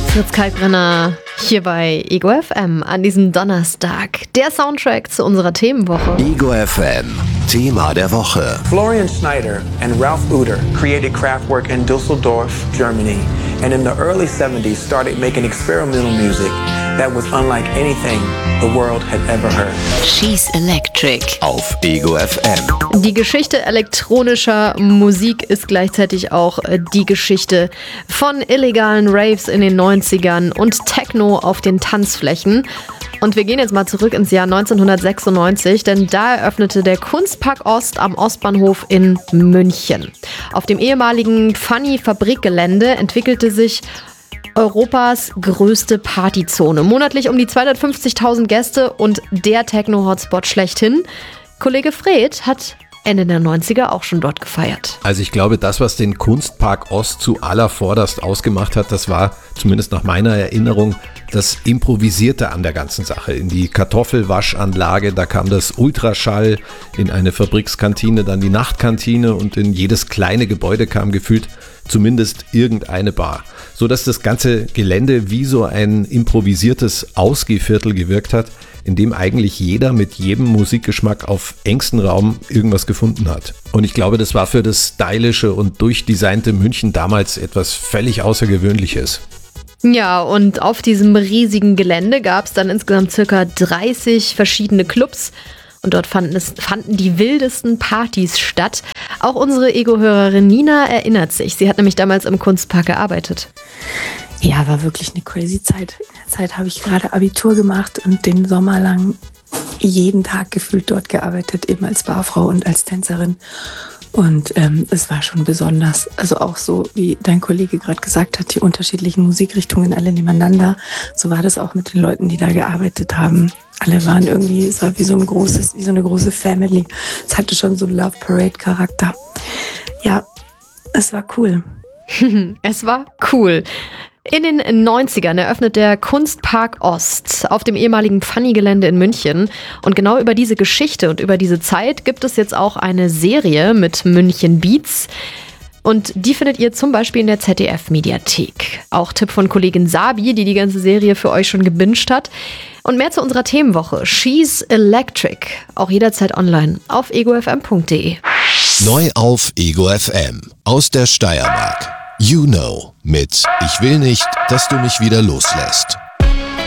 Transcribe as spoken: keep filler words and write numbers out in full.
Fritz Kalkbrenner hier bei Ego F M an diesem Donnerstag. Der Soundtrack zu unserer Themenwoche. Ego F M, Thema der Woche. Florian Schneider and Ralph Uter created Kraftwerk in Düsseldorf, Germany, and in the early seventies started making experimental music that was unlike anything the world had ever heard. She's Electric Auf Ego F M. Die Geschichte elektronischer Musik ist gleichzeitig auch die Geschichte von illegalen Raves in den neunzigern und Techno auf den Tanzflächen. Und wir gehen jetzt mal zurück ins Jahr neunzehnhundertsechsundneunzig, denn da eröffnete der Kunstpark Ost am Ostbahnhof in München. Auf dem ehemaligen Funny-Fabrikgelände entwickelte sich Europas größte Partyzone. Monatlich um die zweihundertfünfzigtausend Gäste und der Techno-Hotspot schlechthin. Kollege Fred hat Ende der neunziger auch schon dort gefeiert. Also ich glaube, das, was den Kunstpark Ost zu allervorderst ausgemacht hat, das war zumindest nach meiner Erinnerung das Improvisierte an der ganzen Sache. In die Kartoffelwaschanlage, da kam das Ultraschall, in eine Fabrikskantine dann die Nachtkantine und in jedes kleine Gebäude kam gefühlt zumindest irgendeine Bar. So dass das ganze Gelände wie so ein improvisiertes Ausgehviertel gewirkt hat, in dem eigentlich jeder mit jedem Musikgeschmack auf engstem Raum irgendwas gefunden hat. Und ich glaube, das war für das stylische und durchdesignte München damals etwas völlig Außergewöhnliches. Ja, und auf diesem riesigen Gelände gab es dann insgesamt circa dreißig verschiedene Clubs. Und dort fanden, es, fanden die wildesten Partys statt. Auch unsere Ego-Hörerin Nina erinnert sich. Sie hat nämlich damals im Kunstpark gearbeitet. Ja, war wirklich eine crazy Zeit. In der Zeit habe ich gerade Abitur gemacht und den Sommer lang jeden Tag gefühlt dort gearbeitet, eben als Barfrau und als Tänzerin. Und ähm, es war schon besonders. Also auch so, wie dein Kollege gerade gesagt hat, die unterschiedlichen Musikrichtungen alle nebeneinander. So war das auch mit den Leuten, die da gearbeitet haben. Alle waren irgendwie, es war wie so ein großes, wie so eine große Family. Es hatte schon so einen Love Parade Charakter. Ja, es war cool. Es war cool. In den neunzigern eröffnet der Kunstpark Ost auf dem ehemaligen Funny-Gelände in München. Und genau über diese Geschichte und über diese Zeit gibt es jetzt auch eine Serie mit München Beats. Und die findet ihr zum Beispiel in der Z D F-Mediathek. Auch Tipp von Kollegin Sabi, die die ganze Serie für euch schon gebinged hat. Und mehr zu unserer Themenwoche. She's Electric. Auch jederzeit online auf ego f m punkt d e. Neu auf Ego F M. Aus der Steiermark. You Know mit Ich will nicht, dass du mich wieder loslässt.